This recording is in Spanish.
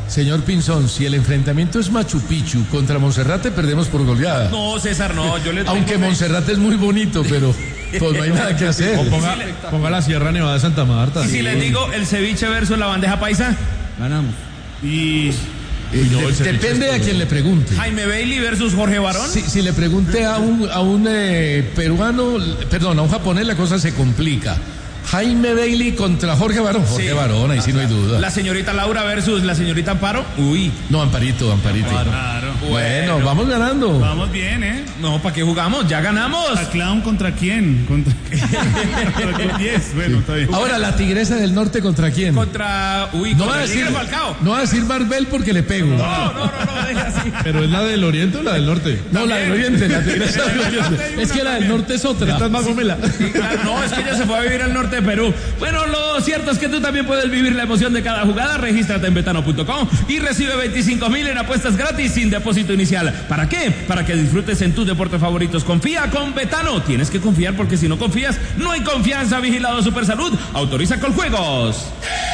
Señor Pinzón, si el enfrentamiento es Machu Picchu contra Monserrate, perdemos por goleada. No, César, no, yo le Aunque Monserrate es muy bonito, pero pues no hay nada que hacer. O ponga la Sierra Nevada de Santa Marta. Y si les digo el ceviche versus la bandeja paisa, ganamos. Y depende a quien le pregunte. Jaime Bailey versus Jorge Barón. Si le pregunte a un peruano, perdón, a un japonés, la cosa se complica. Jaime Bailey contra Jorge Barón. Jorge Barón, ahí sí no hay duda. La señorita Laura versus la señorita Amparo. Uy. No, Amparito. Claro. Bueno, vamos ganando. Vamos bien, ¿eh? No, ¿para qué jugamos? Ya ganamos. ¿A Clown contra quién? Contra 10. Bueno, está bien. Ahora, la Tigresa del Norte contra quién. No va a decir Falcao. No va a decir Marvel porque le pego. No, deja así. ¿Pero es la del Oriente o la del Norte? No, la del Oriente, la Tigresa del Oriente. Es que la del Norte es otra. Esta es más gomela. No, es que ella se fue a vivir al norte de Perú. Bueno, lo cierto es que tú también puedes vivir la emoción de cada jugada. Regístrate en betano.com y recibe 25,000 en apuestas gratis sin depósito inicial. ¿Para qué? Para que disfrutes en tus deportes favoritos. Confía con Betano. Tienes que confiar porque si no confías, no hay confianza. Vigilado Supersalud. Autoriza con juegos.